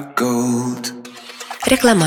Reklama.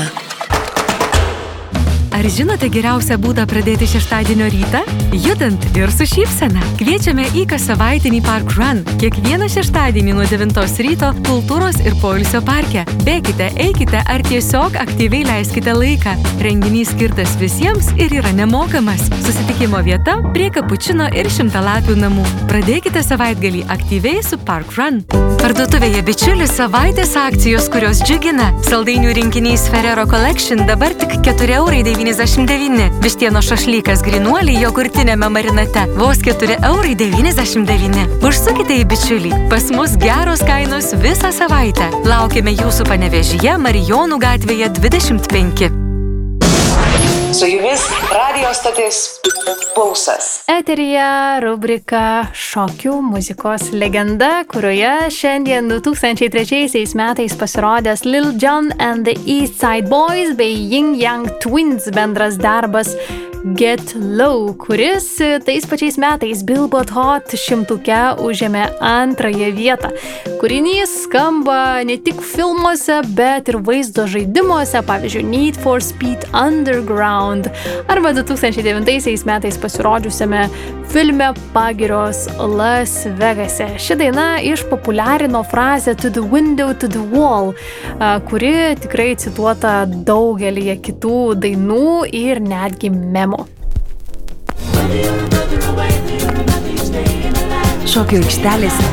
Ar žinote geriausią būdą pradėti šeštadienio rytą? Judant ir su šypsena. Kviečiame į kassavaitinį Park Run. Kiekvieną šeštadienį nuo 9 ryto kultūros ir poilsio parke. Bėkite, eikite ar tiesiog aktyviai leiskite laiką. Renginys skirtas visiems ir yra nemokamas. Susitikimo vieta prie Kapučino ir Šimtalapių namų. Pradėkite savaitgalį aktyviai su Park Run. Parduotuvėje Bičiulis savaitės akcijos, kurios džiugina. Saldainių rinkinys Ferrero Collection dabar tik 4,99 €. Vištieno šašlykas Grinuoliai jogurtinėme marinate vos 4,99 €. Užsukite į Bičiulį. Pas mus geros kainos visą savaitę. Laukiame jūsų Panevėžyje, Marijonų gatvėje 25. Su jumis radijo stotis Pulsas. Eteryje rubrika Šokių muzikos legenda, kurioje šiandien 2003 metais pasirodęs Lil Jon and the East Side Boys bei Ying Yang Twins bendras darbas Get Low, kuris tais pačiais metais Billboard Hot 100 užėmė antrąją vietą. Kūrinys skamba ne tik filmuose, bet ir vaizdo žaidimuose, pavyzdžiui, Need for Speed Underground arba 2009 metais pasirodžiusiame filme Pagirios Las Vegase. Ši daina išpopuliarino frazę To the window, to the wall, kuri tikrai cituota daugelyje kitų dainų ir netgi memų. Šokių aikštelės